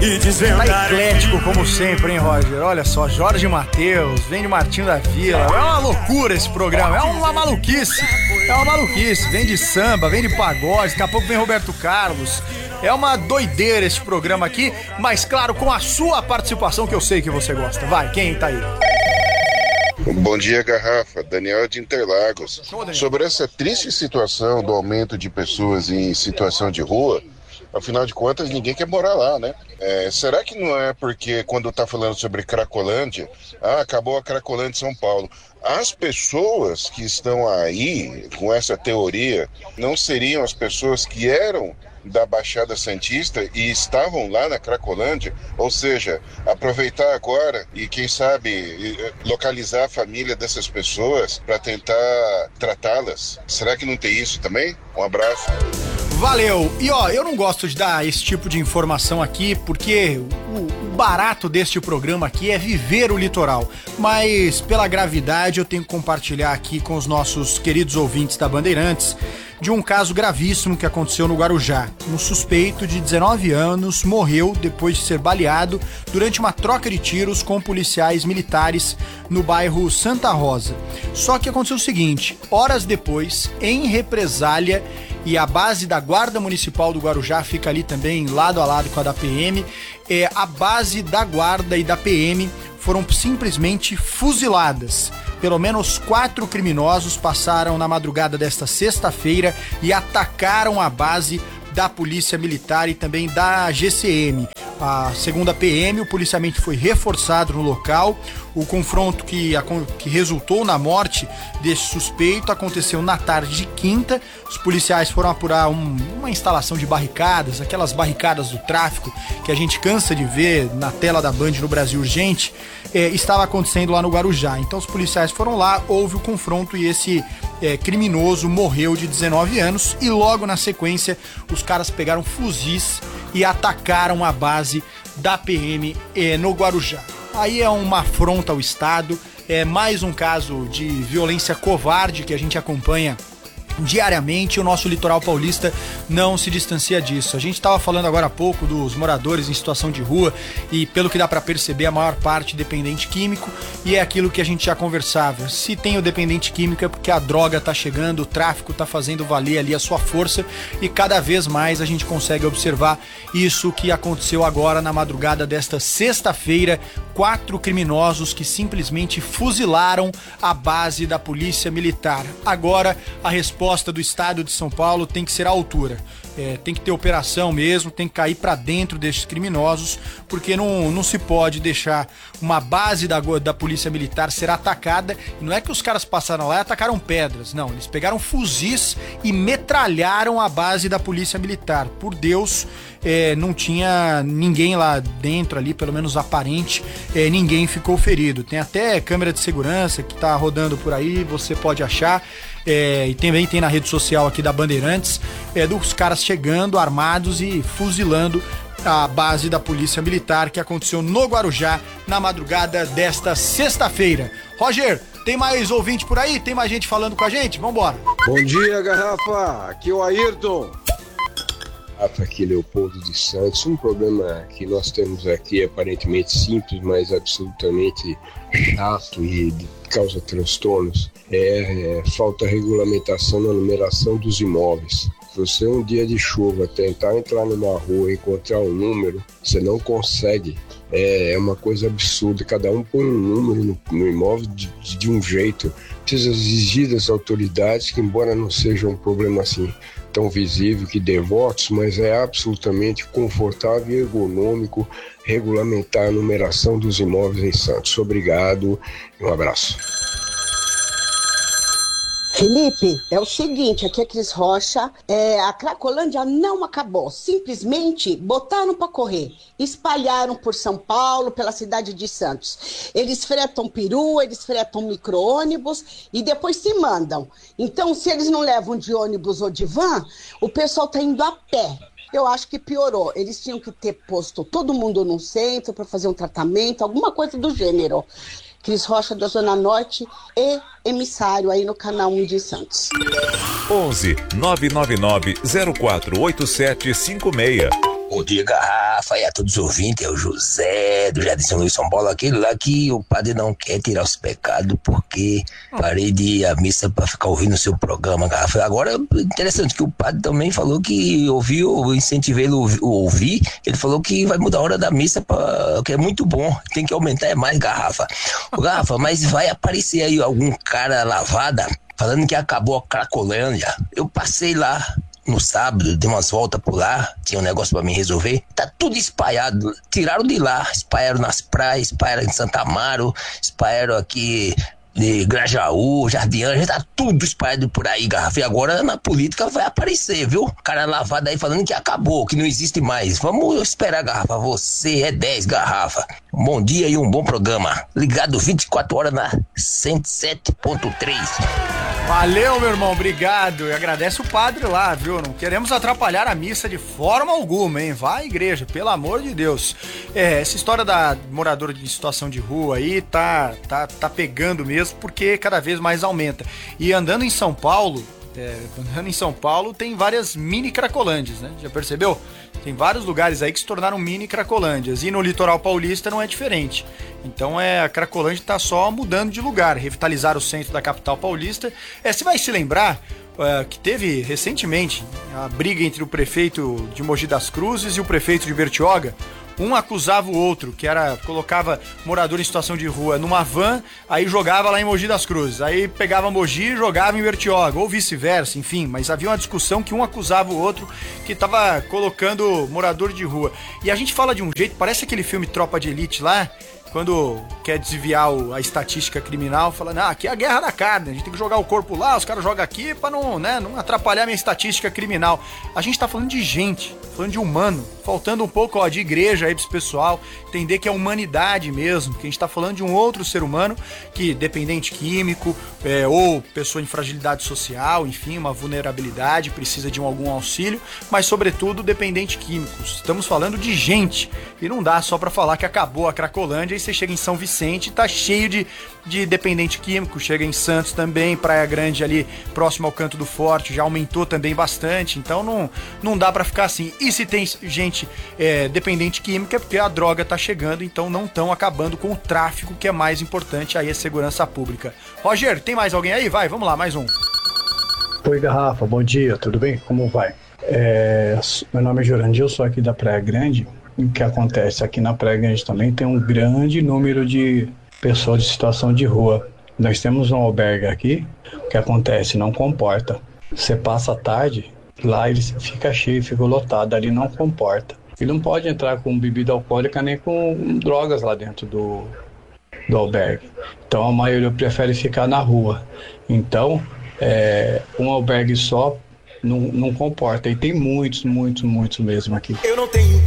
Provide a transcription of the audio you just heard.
e dizendo... Tá eclético como sempre, hein, Roger? Olha só, Jorge Mateus, vem de Martinho da Vila. É uma loucura esse programa, é uma maluquice. É uma maluquice, vem de samba, vem de pagode, daqui a pouco vem Roberto Carlos. É uma doideira esse programa aqui, mas claro, com a sua participação, que eu sei que você gosta. Vai, quem tá aí? Bom dia, Garrafa. Daniel de Interlagos. Sobre essa triste situação do aumento de pessoas em situação de rua, afinal de contas, ninguém quer morar lá, né? Será que não é porque quando tá falando sobre Cracolândia, acabou a Cracolândia de São Paulo, as pessoas que estão aí com essa teoria não seriam as pessoas que eram da Baixada Santista e estavam lá na Cracolândia? Ou seja, aproveitar agora e quem sabe localizar a família dessas pessoas para tentar tratá-las. Será que não tem isso também? Um abraço. Valeu! E ó, eu não gosto de dar esse tipo de informação aqui porque o barato deste programa aqui é viver o litoral, mas pela gravidade eu tenho que compartilhar aqui com os nossos queridos ouvintes da Bandeirantes de um caso gravíssimo que aconteceu no Guarujá. Um suspeito de 19 anos morreu depois de ser baleado durante uma troca de tiros com policiais militares no bairro Santa Rosa. Só que aconteceu o seguinte, horas depois, em represália, e a base da Guarda Municipal do Guarujá fica ali também lado a lado com a da PM, a base da Guarda e da PM foram simplesmente fuziladas. Pelo menos 4 criminosos passaram na madrugada desta sexta-feira e atacaram a base da Polícia Militar e também da GCM. Segundo a PM, o policiamento foi reforçado no local. O confronto que resultou na morte desse suspeito aconteceu na tarde de quinta. Os policiais foram apurar uma instalação de barricadas, aquelas barricadas do tráfico que a gente cansa de ver na tela da Band no Brasil Urgente, estava acontecendo lá no Guarujá. Então os policiais foram lá, houve o confronto e esse criminoso morreu de 19 anos e logo na sequência os caras pegaram fuzis e atacaram a base da PM no Guarujá. Aí é uma afronta ao Estado, é mais um caso de violência covarde que a gente acompanha diariamente. O nosso litoral paulista não se distancia disso. A gente estava falando agora há pouco dos moradores em situação de rua e pelo que dá para perceber a maior parte dependente químico, e é aquilo que a gente já conversava. Se tem o dependente químico é porque a droga tá chegando, o tráfico tá fazendo valer ali a sua força e cada vez mais a gente consegue observar isso que aconteceu agora na madrugada desta sexta-feira. 4 criminosos que simplesmente fuzilaram a base da Polícia Militar. Agora a resposta do Estado de São Paulo tem que ser à altura. Tem que ter operação mesmo, tem que cair pra dentro desses criminosos, porque não se pode deixar uma base da Polícia Militar ser atacada. E não é que os caras passaram lá e atacaram pedras, não, eles pegaram fuzis e metralharam a base da Polícia Militar. Por Deus, não tinha ninguém lá dentro ali, pelo menos aparente, ninguém ficou ferido. Tem até câmera de segurança que tá rodando por aí, você pode achar. E também tem na rede social aqui da Bandeirantes, dos caras chegando armados e fuzilando a base da Polícia Militar que aconteceu no Guarujá na madrugada desta sexta-feira. Roger, tem mais ouvinte por aí? Tem mais gente falando com a gente? Vambora! Bom dia, Garrafa! Aqui é o Ayrton. Aqui Leopoldo de Santos. Um problema que nós temos aqui aparentemente simples, mas absolutamente chato e causa transtornos, falta regulamentação na numeração dos imóveis. Se você um dia de chuva tentar entrar numa rua e encontrar um número, você não consegue. É uma coisa absurda, cada um põe um número no imóvel de um jeito. Precisa exigir das autoridades, que embora não seja um problema assim tão visível que dê votos, mas é absolutamente confortável e ergonômico regulamentar a numeração dos imóveis em Santos. Obrigado e um abraço. Felipe, é o seguinte, aqui é Cris Rocha, a Cracolândia não acabou, simplesmente botaram para correr, espalharam por São Paulo, pela cidade de Santos. Eles fretam peru, eles fretam micro-ônibus e depois se mandam. Então, se eles não levam de ônibus ou de van, o pessoal tá indo a pé. Eu acho que piorou. Eles tinham que ter posto todo mundo num centro para fazer um tratamento, alguma coisa do gênero. Cris Rocha da Zona Norte e emissário aí no canal 1 de Santos. 11 999 048756. Bom dia, Garrafa, e a todos os ouvintes, é o José do Jardim São Luís, São Paulo, aquele lá que o padre não quer tirar os pecados porque parei de ir à missa pra ficar ouvindo o seu programa, Garrafa. Agora, interessante que o padre também falou que ouviu, eu incentivei ele a ouvir, ele falou que vai mudar a hora da missa, que é muito bom, tem que aumentar mais, Garrafa. Garrafa, mas vai aparecer aí algum cara lavada falando que acabou a Cracolândia. Eu passei lá no sábado, dei umas voltas por lá, tinha um negócio pra me resolver, tá tudo espalhado, tiraram de lá, espalharam nas praias, espalharam em Santa Amaro, espalharam aqui de Grajaú, Jardim Ângela, tá tudo espalhado por aí, Garrafa, e agora na política vai aparecer, viu? Cara lavado aí falando que acabou, que não existe mais. Vamos esperar, Garrafa, você é 10, Garrafa. Um bom dia e um bom programa, ligado 24 horas na 107.3. Valeu, meu irmão, obrigado. E agradece o padre lá, viu? Não queremos atrapalhar a missa de forma alguma, hein? Vai à igreja, pelo amor de Deus. Essa história da moradora de situação de rua aí tá pegando mesmo, porque cada vez mais aumenta. E andando em São Paulo, tem várias mini cracolândias, né? Já percebeu? Tem vários lugares aí que se tornaram mini cracolândias. E no litoral paulista não é diferente. Então a Cracolândia tá só mudando de lugar. Revitalizar o centro da capital paulista. Você vai se lembrar que teve recentemente a briga entre o prefeito de Mogi das Cruzes e o prefeito de Bertioga. Um acusava o outro, colocava morador em situação de rua numa van, aí jogava lá em Mogi das Cruzes. Aí pegava Mogi e jogava em Bertioga, ou vice-versa, enfim. Mas havia uma discussão que um acusava o outro que tava colocando morador de rua. E a gente fala de um jeito, parece aquele filme Tropa de Elite lá, quando quer desviar a estatística criminal, falando, aqui é a guerra da carne, a gente tem que jogar o corpo lá, os caras jogam aqui pra não atrapalhar a minha estatística criminal. A gente tá falando de gente, falando de humano, faltando um pouco de igreja aí pra esse pessoal, entender que é humanidade mesmo, que a gente tá falando de um outro ser humano que, dependente químico, ou pessoa em fragilidade social, enfim, uma vulnerabilidade, precisa de algum auxílio, mas sobretudo dependente químico. Estamos falando de gente, e não dá só pra falar que acabou a Cracolândia. Aí você chega em São Vicente, tá cheio de dependente químico, chega em Santos também, Praia Grande ali, próximo ao Canto do Forte, já aumentou também bastante, então não dá pra ficar assim. E se tem gente dependente química, é porque a droga tá chegando, então não estão acabando com o tráfico, que é mais importante aí, a segurança pública. Roger, tem mais alguém aí? Vai, vamos lá, mais um. Oi, Garrafa, bom dia, tudo bem? Como vai? Meu nome é Jurandir, sou aqui da Praia Grande. O que acontece aqui na Praia Grande também tem um grande número de pessoas de situação de rua. Nós temos um albergue aqui, o que acontece? Não comporta. Você passa a tarde, lá ele fica cheio, fica lotado, ali não comporta. E não pode entrar com bebida alcoólica nem com drogas lá dentro do albergue. Então a maioria prefere ficar na rua. Então, um albergue só não comporta. E tem muitos mesmo aqui. Eu não tenho